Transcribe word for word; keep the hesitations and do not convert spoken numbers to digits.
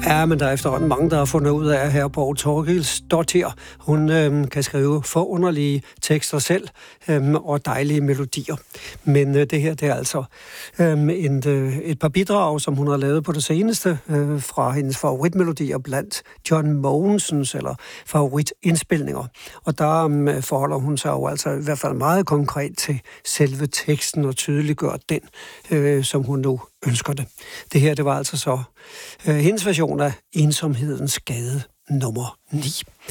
Ja, men der er efterhånden mange, der har fundet ud af, at her Borg Thorkildsdottir, hun øhm, kan skrive forunderlige tekster selv øhm, og dejlige melodier. Men øh, det her, det er altså øhm, et, øh, et par bidrag, som hun har lavet på det seneste øh, fra hendes favoritmelodier blandt John Mogensens eller favoritindspilninger. Og der øhm, forholder hun sig jo altså i hvert fald meget konkret til selve teksten og tydeliggør den, øh, som hun nu ønsker det. Det her, det var altså så øh, hendes version af Ensomhedens Gade nummer ni.